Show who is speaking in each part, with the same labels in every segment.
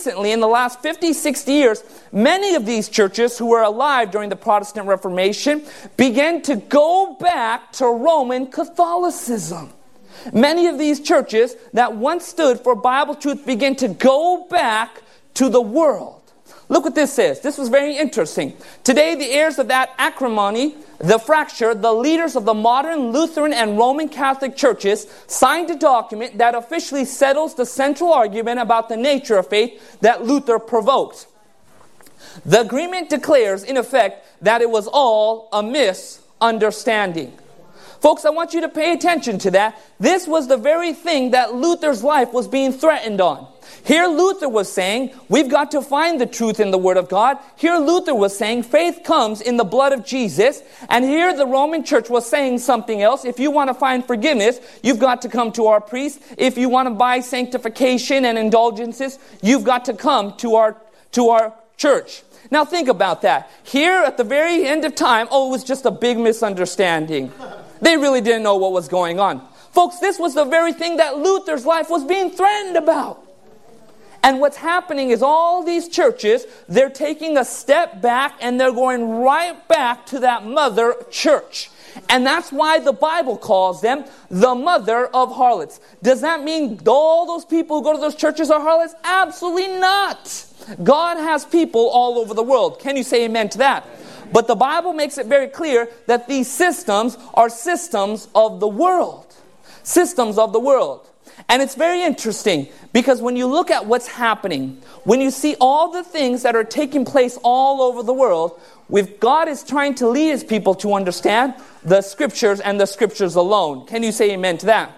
Speaker 1: recently, in the last 50, 60 years, many of these churches who were alive during the Protestant Reformation began to go back to Roman Catholicism. Many of these churches that once stood for Bible truth began to go back to the world. Look what this says. This was very interesting. Today, the heirs of that acrimony, the fracture, the leaders of the modern Lutheran and Roman Catholic churches signed a document that officially settles the central argument about the nature of faith that Luther provoked. The agreement declares, in effect, that it was all a misunderstanding. Folks, I want you to pay attention to that. This was the very thing that Luther's life was being threatened on. Here Luther was saying, we've got to find the truth in the Word of God. Here Luther was saying, faith comes in the blood of Jesus. And here the Roman Church was saying something else. If you want to find forgiveness, you've got to come to our priest. If you want to buy sanctification and indulgences, you've got to come to our church. Now think about that. Here at the very end of time, it was just a big misunderstanding. They really didn't know what was going on. Folks, this was the very thing that Luther's life was being threatened about. And what's happening is all these churches, they're taking a step back and they're going right back to that mother church. And that's why the Bible calls them the mother of harlots. Does that mean all those people who go to those churches are harlots? Absolutely not. God has people all over the world. Can you say amen to that? But the Bible makes it very clear that these systems are systems of the world. Systems of the world. And it's very interesting because when you look at what's happening, when you see all the things that are taking place all over the world, God is trying to lead His people to understand the Scriptures and the Scriptures alone. Can you say amen to that?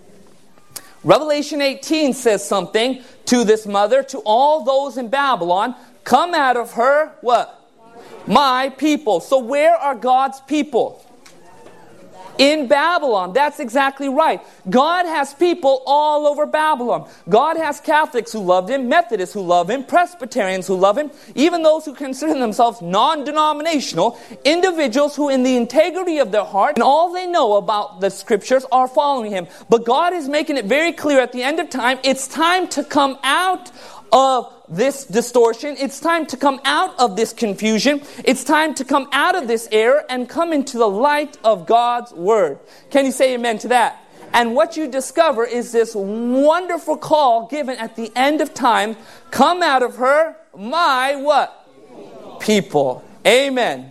Speaker 1: Revelation 18 says something to this mother, to all those in Babylon, come out of her, what? My people. So where are God's people? In Babylon. That's exactly right. God has people all over Babylon. God has Catholics who love Him, Methodists who love Him, Presbyterians who love Him, even those who consider themselves non-denominational, individuals who in the integrity of their heart and all they know about the Scriptures are following Him. But God is making it very clear at the end of time, it's time to come out of this distortion. It's time to come out of this confusion. It's time to come out of this error and come into the light of God's Word. Can you say amen to that? And what you discover is this wonderful call given at the end of time. Come out of her, my what? People. Amen.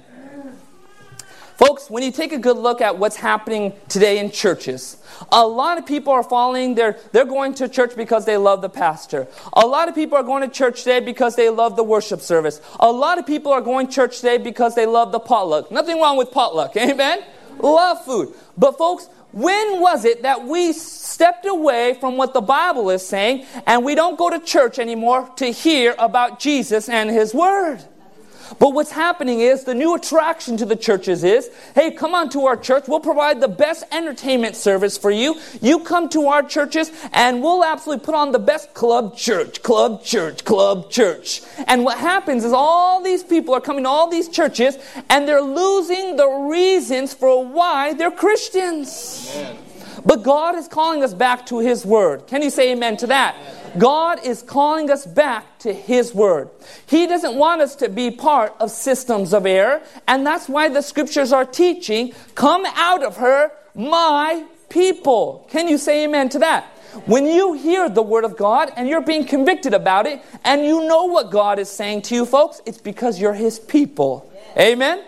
Speaker 1: Folks, when you take a good look at what's happening today in churches, a lot of people are following, they're going to church because they love the pastor. A lot of people are going to church today because they love the worship service. A lot of people are going to church today because they love the potluck. Nothing wrong with potluck, amen? Love food. But folks, when was it that we stepped away from what the Bible is saying and we don't go to church anymore to hear about Jesus and His Word? But what's happening is the new attraction to the churches is, hey, come on to our church. We'll provide the best entertainment service for you. You come to our churches and we'll absolutely put on the best club church. And what happens is all these people are coming to all these churches and they're losing the reasons for why they're Christians. Amen. But God is calling us back to His Word. Can you say amen to that? God is calling us back to His Word. He doesn't want us to be part of systems of error. And that's why the Scriptures are teaching, come out of her, my people. Can you say amen to that? When you hear the Word of God and you're being convicted about it and you know what God is saying to you folks, it's because you're His people. Amen?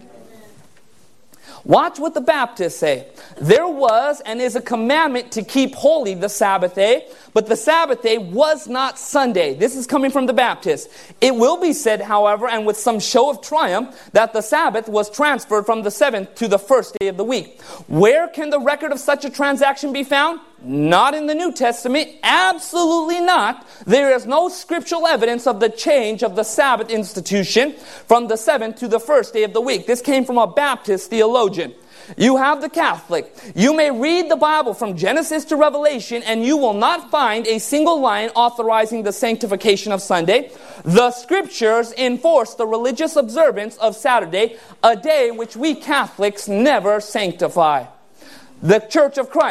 Speaker 1: Watch what the Baptists say. There was and is a commandment to keep holy the Sabbath day, but the Sabbath day was not Sunday. This is coming from the Baptists. It will be said, however, and with some show of triumph, that the Sabbath was transferred from the seventh to the first day of the week. Where can the record of such a transaction be found? Not in the New Testament. Absolutely not. There is no scriptural evidence of the change of the Sabbath institution from the seventh to the first day of the week. This came from a Baptist theologian. You have the Catholic. You may read the Bible from Genesis to Revelation and you will not find a single line authorizing the sanctification of Sunday. The Scriptures enforce the religious observance of Saturday, a day which we Catholics never sanctify. The Church of Christ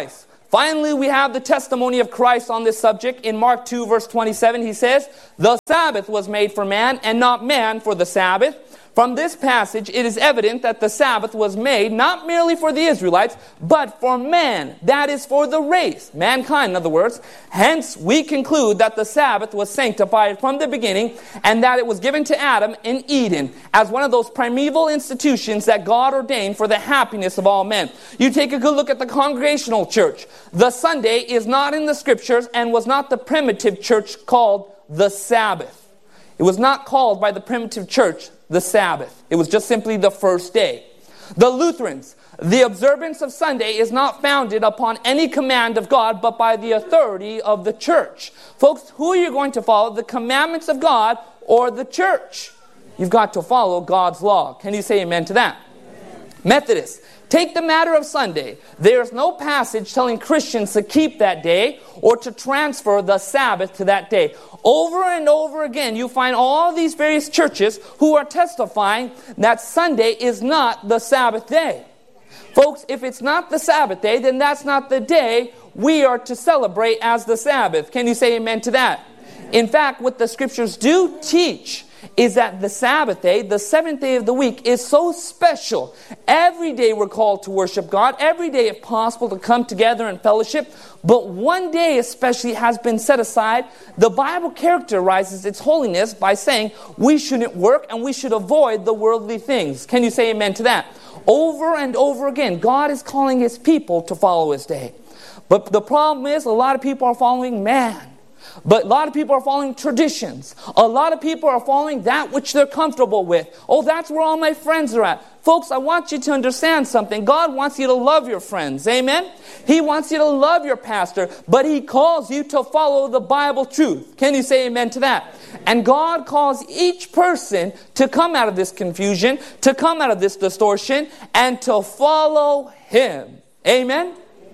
Speaker 1: Finally, we have the testimony of Christ on this subject. In Mark 2, verse 27, he says, "The Sabbath was made for man, and not man for the Sabbath." From this passage, it is evident that the Sabbath was made not merely for the Israelites, but for man. That is, for the race, mankind in other words. Hence, we conclude that the Sabbath was sanctified from the beginning, and that it was given to Adam in Eden as one of those primeval institutions that God ordained for the happiness of all men. You take a good look at the Congregational church. The Sunday is not in the Scriptures and was not the primitive church called the Sabbath. It was not called by the primitive church the Sabbath. It was just simply the first day. The Lutherans, the observance of Sunday is not founded upon any command of God, but by the authority of the church. Folks, who are you going to follow? The commandments of God or the church? You've got to follow God's law. Can you say amen to that? Amen. Methodists, take the matter of Sunday. There is no passage telling Christians to keep that day or to transfer the Sabbath to that day. Over and over again, you find all these various churches who are testifying that Sunday is not the Sabbath day. Folks, if it's not the Sabbath day, then that's not the day we are to celebrate as the Sabbath. Can you say amen to that? In fact, what the Scriptures do teach is that the Sabbath day, the seventh day of the week, is so special. Every day we're called to worship God. Every day, if possible, to come together in fellowship. But one day especially has been set aside. The Bible characterizes its holiness by saying we shouldn't work and we should avoid the worldly things. Can you say amen to that? Over and over again, God is calling His people to follow His day. But the problem is a lot of people are following man. But a lot of people are following traditions. A lot of people are following that which they're comfortable with. Oh, that's where all my friends are at. Folks, I want you to understand something. God wants you to love your friends. Amen? He wants you to love your pastor, but He calls you to follow the Bible truth. Can you say amen to that? And God calls each person to come out of this confusion, to come out of this distortion, and to follow Him. Amen?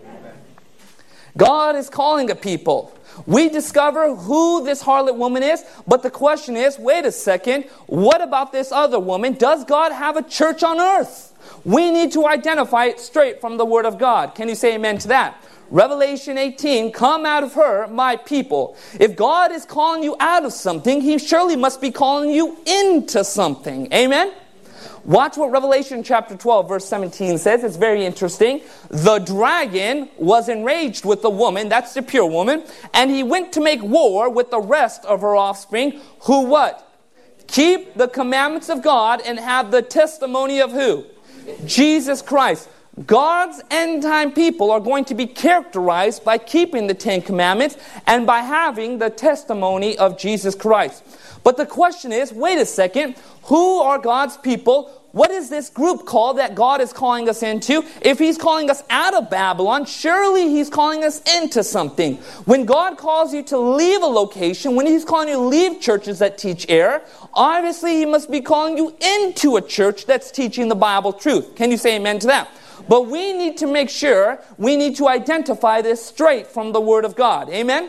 Speaker 1: God is calling a people. We discover who this harlot woman is, but the question is, wait a second, what about this other woman? Does God have a church on earth? We need to identify it straight from the Word of God. Can you say amen to that? Revelation 18, come out of her, my people. If God is calling you out of something, He surely must be calling you into something. Amen? Watch what Revelation chapter 12 verse 17 says. It's very interesting. The dragon was enraged with the woman, that's the pure woman, and he went to make war with the rest of her offspring, who what? Keep the commandments of God and have the testimony of who? Jesus Christ. God's end time people are going to be characterized by keeping the Ten Commandments and by having the testimony of Jesus Christ. But the question is, wait a second, who are God's people? What is this group called that God is calling us into? If He's calling us out of Babylon, surely He's calling us into something. When God calls you to leave a location, when He's calling you to leave churches that teach error, obviously He must be calling you into a church that's teaching the Bible truth. Can you say amen to that? But we need to make sure, we need to identify this straight from the Word of God. Amen?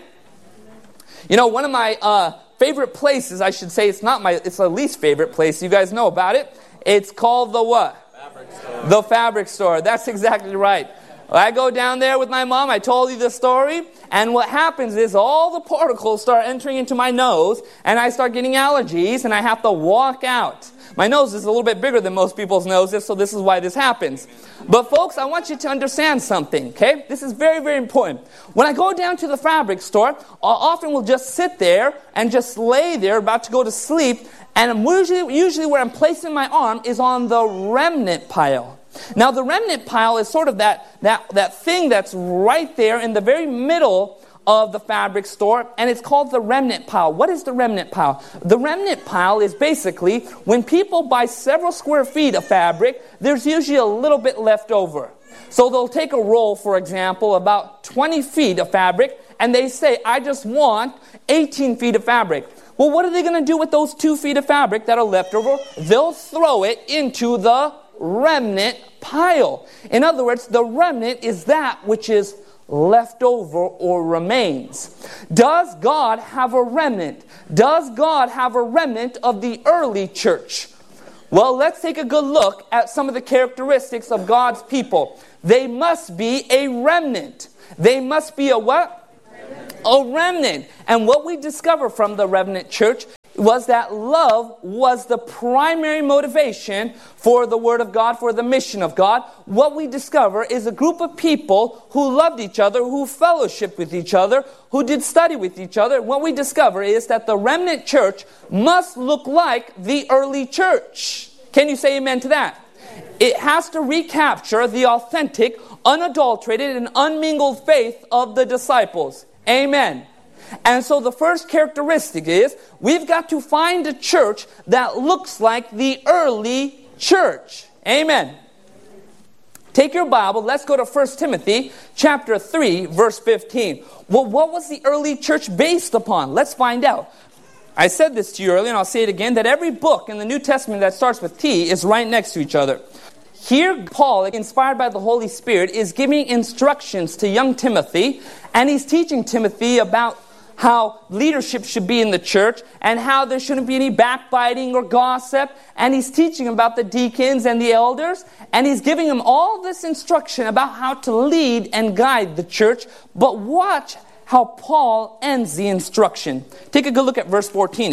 Speaker 1: You know, one of my favorite places, I should say, it's the least favorite place. You guys know about it. It's called the what? Fabric store. The fabric store. That's exactly right. I go down there with my mom. I told you the story. And what happens is all the particles start entering into my nose, and I start getting allergies, and I have to walk out. My nose is a little bit bigger than most people's noses, so this is why this happens. But folks, I want you to understand something, okay? This is very, very important. When I go down to the fabric store, I often will just sit there and just lay there about to go to sleep, and I'm usually where I'm placing my arm is on the remnant pile. Now, the remnant pile is sort of that thing that's right there in the very middle of the fabric store, and it's called the remnant pile. What is the remnant pile? The remnant pile is basically when people buy several square feet of fabric, there's usually a little bit left over. So they'll take a roll, for example, about 20 feet of fabric, and they say, I just want 18 feet of fabric. Well, what are they going to do with those 2 feet of fabric that are left over? They'll throw it into the remnant pile. In other words, the remnant is that which is left over or remains. Does God have a remnant? Does God have a remnant of the early church? Well, let's take a good look at some of the characteristics of God's people. They must be a remnant. they must be a what? A remnant. And what we discover from the remnant church was that love was the primary motivation for the Word of God, for the mission of God. What we discover is a group of people who loved each other, who fellowshiped with each other, who did study with each other. What we discover is that the remnant church must look like the early church. Can you say amen to that? It has to recapture the authentic, unadulterated, and unmingled faith of the disciples. Amen. And so the first characteristic is we've got to find a church that looks like the early church. Amen. Take your Bible. Let's go to 1 Timothy chapter 3, verse 15. Well, what was the early church based upon? Let's find out. I said this to you earlier, and I'll say it again, that every book in the New Testament that starts with T is right next to each other. Here, Paul, inspired by the Holy Spirit, is giving instructions to young Timothy, and he's teaching Timothy about how leadership should be in the church, and how there shouldn't be any backbiting or gossip. And he's teaching about the deacons and the elders, and he's giving them all this instruction about how to lead and guide the church. But watch how Paul ends the instruction. Take a good look at verse 14,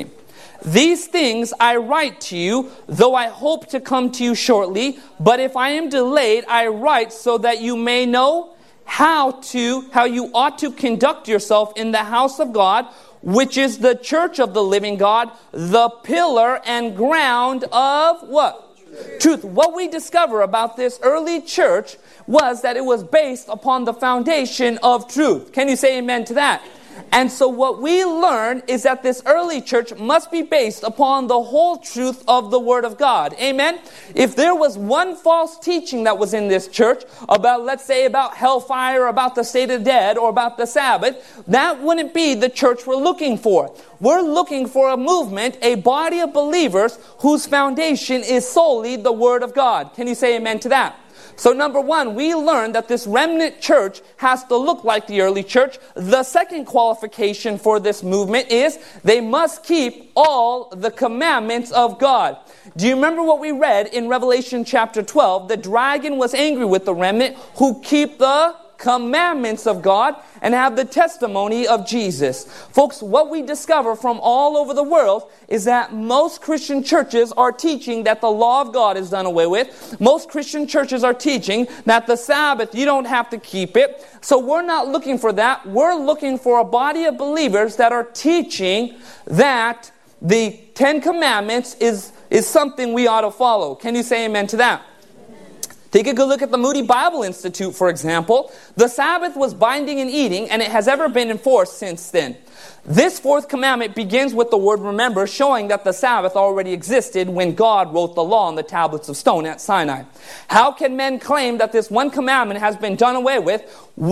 Speaker 1: These things I write to you, though I hope to come to you shortly. But if I am delayed, I write so that you may know how you ought to conduct yourself in the house of God, which is the church of the living God, the pillar and ground of what? Truth. What we discover about this early church was that it was based upon the foundation of truth. Can you say amen to that? And so what we learn is that this early church must be based upon the whole truth of the Word of God. Amen? If there was one false teaching that was in this church about, let's say, about hellfire, about the state of the dead, or about the Sabbath, that wouldn't be the church we're looking for. We're looking for a movement, a body of believers whose foundation is solely the Word of God. Can you say amen to that? So number one, we learned that this remnant church has to look like the early church. The second qualification for this movement is they must keep all the commandments of God. Do you remember what we read in Revelation chapter 12? The dragon was angry with the remnant who keep the commandments of God and have the testimony of Jesus. Folks, what we discover from all over the world is that most Christian churches are teaching that the law of God is done away with. Most Christian churches are teaching that the Sabbath, you don't have to keep it. So we're not looking for that. We're looking for a body of believers that are teaching that the Ten Commandments is something we ought to follow. Can you say amen to that? Take a good look at the Moody Bible Institute, for example. The Sabbath was binding in eating, and it has ever been enforced since then. This fourth commandment begins with the word remember, showing that the Sabbath already existed when God wrote the law on the tablets of stone at Sinai. How can men claim that this one commandment has been done away with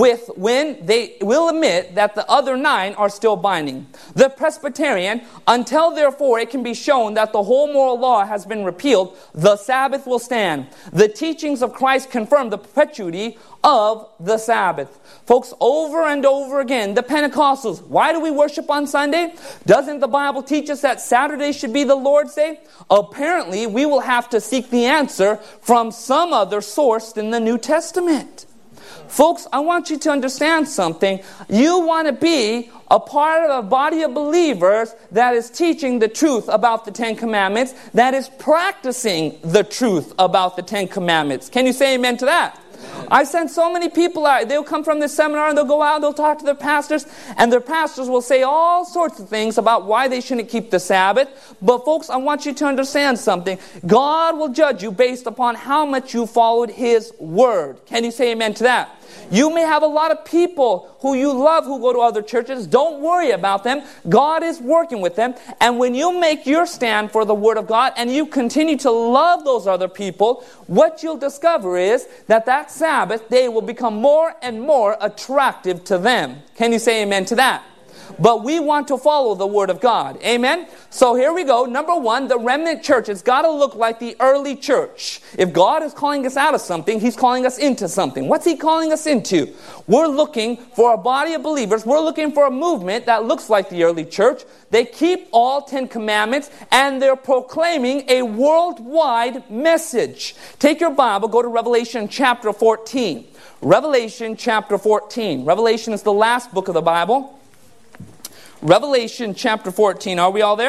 Speaker 1: when they will admit that the other 9 are still binding? The Presbyterian, until therefore it can be shown that the whole moral law has been repealed, the Sabbath will stand. The teachings of Christ confirm the perpetuity of the Sabbath. Folks, over and over again, the Pentecostals, why do we worship on Sunday? Doesn't the Bible teach us that Saturday should be the Lord's Day? Apparently, we will have to seek the answer from some other source than the New Testament. Folks, I want you to understand something. You want to be a part of a body of believers that is teaching the truth about the Ten Commandments, that is practicing the truth about the Ten Commandments. Can you say amen to that? I've sent so many people out. They'll come from this seminar and they'll go out and they'll talk to their pastors, and their pastors will say all sorts of things about why they shouldn't keep the Sabbath. But folks, I want you to understand something. God will judge you based upon how much you followed His Word. Can you say amen to that? You may have a lot of people who you love who go to other churches. Don't worry about them. God is working with them. And when you make your stand for the Word of God and you continue to love those other people, what you'll discover is that Sabbath day will become more and more attractive to them. Can you say amen to that? But we want to follow the Word of God. Amen? So here we go. Number one, the remnant church has got to look like the early church. If God is calling us out of something, He's calling us into something. What's He calling us into? We're looking for a body of believers. We're looking for a movement that looks like the early church. They keep all 10 commandments and they're proclaiming a worldwide message. Take your Bible, go to Revelation chapter 14. Revelation chapter 14. Revelation is the last book of the Bible. Revelation chapter 14. Are we all there?